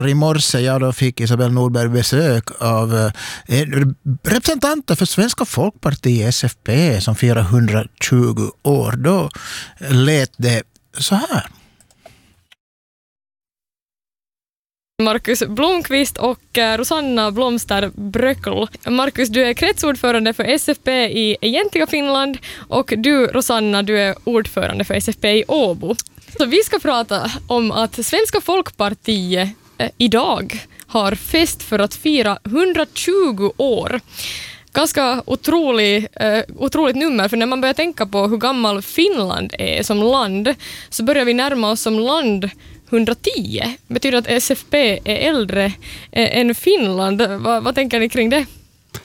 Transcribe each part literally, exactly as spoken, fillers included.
I morse ja, då fick Isabel Nordberg besök av eh, representanter för Svenska Folkpartiet, S F P, som firar hundratjugo år. Då lät det så här. Markus Blomqvist och Rosanna Blomster Bröckl. Markus, du är kretsordförande för S F P i egentliga Finland och du, Rosanna, du är ordförande för S F P i Åbo. Så vi ska prata om att Svenska Folkpartiet eh, idag har fest för att fira hundratjugo år. Ganska otrolig, eh, otroligt nummer, för när man börjar tänka på hur gammal Finland är som land så börjar vi närma oss som land hundratio. Betyder att S F P är äldre eh, än Finland. Va, vad tänker ni kring det?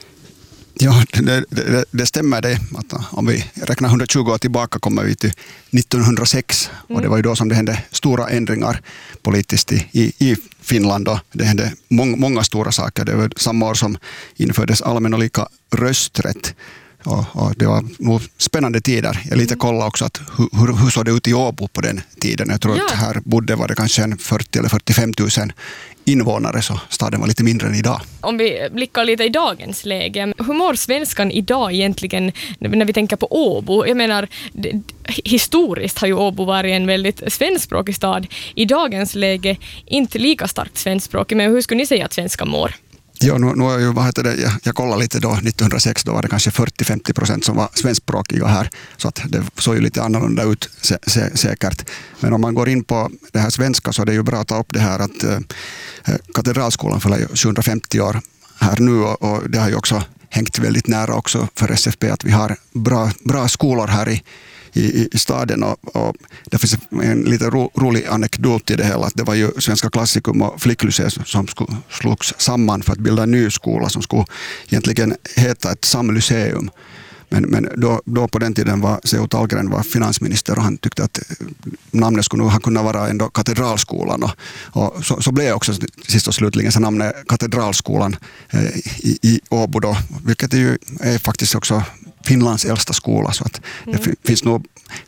Ja, det, det, det stämmer det. Att om vi räknar hundratjugo år tillbaka kommer vi till nittonhundrasex. Mm. Och det var ju då som det hände stora ändringar politiskt i, i, i Finland. Och det hände många, många stora saker. Det var samma år som infördes allmän och lika rösträtt. Och, och det var nog spännande tider. Jag lite kolla också att hur, hur, hur såg det ut i Åbo på den tiden. Jag tror ja. att här bodde var det kanske en fyrtio eller fyrtiofem tusen invånare, så staden var lite mindre än idag. Om vi blickar lite i dagens läge, hur mår svenskan idag egentligen när vi tänker på Åbo? Jag menar, det, historiskt har ju Åbo varit en väldigt svenskspråkig stad. I dagens läge inte lika starkt svenskspråkig, men hur skulle ni säga att svenskan mår? Ja, nu, nu är ju, vad heter det, jag, jag kollade lite då, nittonhundrasex, då var det kanske fyrtio till femtio procent som var svenskspråkiga här, så att det såg ju lite annorlunda ut sä, sä, säkert. Men om man går in på det här svenska så är det ju bra att ta upp det här att eh, Katedralskolan fyller ju sjuhundrafemtio år här nu, och, och det har ju också hängt väldigt nära också för S F P att vi har bra, bra skolor här i I, i staden, och, och det finns en lite ro, rolig anekdot i det hela, att det var ju Svenska Klassikum och Flicklycée som skulle, slogs samman för att bilda en ny skola som skulle egentligen heta ett samlyceum. Men, men då, då på den tiden var C O Tallgren var finansminister, och han tyckte att namnet skulle nog ha kunnat vara ändå Katedralskolan, och, och så, så blev också sist och slutligen så namnet Katedralskolan eh, i, i Åbo då, vilket är ju är faktiskt också Finlands äldsta skola, så att mm. det finns nog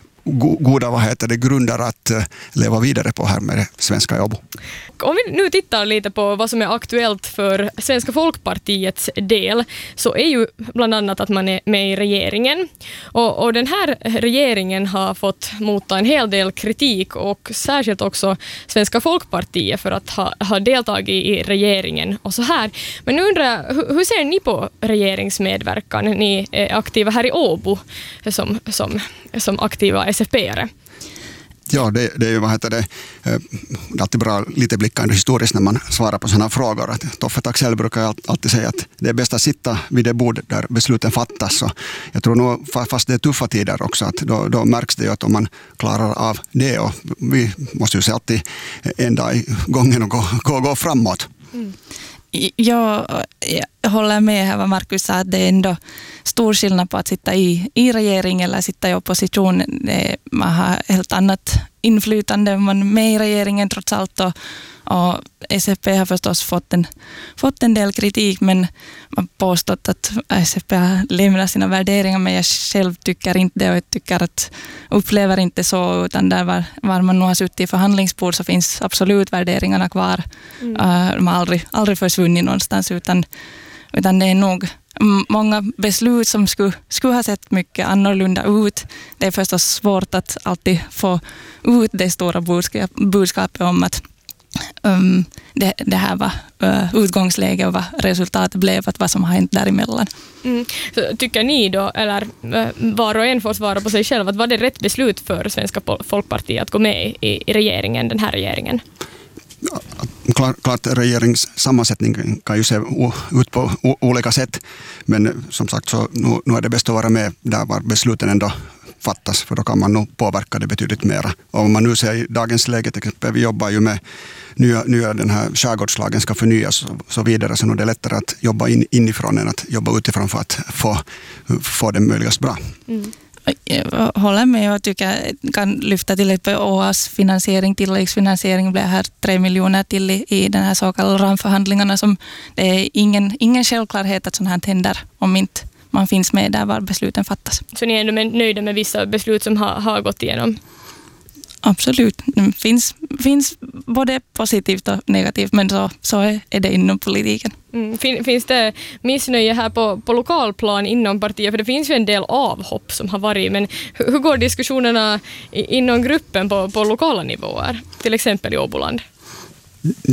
goda vad heter det, grunder att uh, leva vidare på här med det svenska jobb. Om vi nu tittar lite på vad som är aktuellt för Svenska Folkpartiets del, så är ju bland annat att man är med i regeringen. Och, och den här regeringen har fått motta en hel del kritik, och särskilt också Svenska Folkpartiet för att ha, ha deltagit i regeringen och så här. Men nu undrar jag, hur, hur ser ni på regeringsmedverkan? Ni är aktiva här i Åbo som, som, som aktiva S F P-are. Ja, det, det är ju vad heter det, det är alltid bra lite blickande historiskt när man svarar på sådana frågor. Att Toffe Taxell brukar alltid säga att det är bäst att sitta vid det bord där besluten fattas. Så jag tror nog, fast det är tuffa tider också, att då, då märks det ju att om man klarar av det, och vi måste ju se alltid en dag i gången och gå, gå, gå framåt. Mm. Jag, jag håller med här vad Markus sa, att det är ändå stor skillnad på att sitta i, i regering eller sitta i opposition. Det, man har helt annat inflytande, man är med i regeringen trots allt, och, och S F P har förstås fått en, fått en del kritik, men man påstått att S F P har lämnat sina värderingar, men jag själv tycker inte det, och jag tycker att upplever inte så, utan där var, var man nu har suttit i förhandlingsbord så finns absolut värderingarna kvar. Mm. Uh, de har aldrig, aldrig försvunnit någonstans, utan, utan det är nog många beslut som skulle, skulle ha sett mycket annorlunda ut. Det är förstås svårt att alltid få ut det stora budskap, budskapet om att um, det, det här var uh, utgångsläge och vad resultatet blev, att vad som har hänt däremellan. Mm. Så tycker ni då, eller uh, var och en får svara på sig själv, att var det rätt beslut för Svenska Folkpartiet att gå med i, i regeringen, den här regeringen? Ja, klart, klart regeringssammansättning kan ju se ut på olika sätt, men som sagt så nu, nu är det bäst att vara med där var besluten ändå fattas, för då kan man nog påverka det betydligt mera. Och om man nu ser i dagens läge, till exempel, vi jobbar ju med nya, nya den här skärgårdslagen ska förnyas och så vidare, så nu är det lättare att jobba in, inifrån än att jobba utifrån för att få, få det möjligast bra. Mm. Jag håller med och tycker kan lyfta till ett på O A:s finansiering, tilläggsfinansiering blev här tre miljoner till i, i den här så kallade ramförhandlingarna, som det är ingen, ingen självklarhet att sånt här händer om inte man finns med där var besluten fattas. Så ni är ändå nöjda med vissa beslut som har, har gått igenom? Absolut. Det finns, finns både positivt och negativt, men så, så är, är det inom politiken. Mm. Fin, finns det missnöje här på, på lokalplan inom partiet? För det finns ju en del avhopp som har varit, men hur, hur går diskussionerna i, inom gruppen på, på lokala nivåer? Till exempel i Åboland.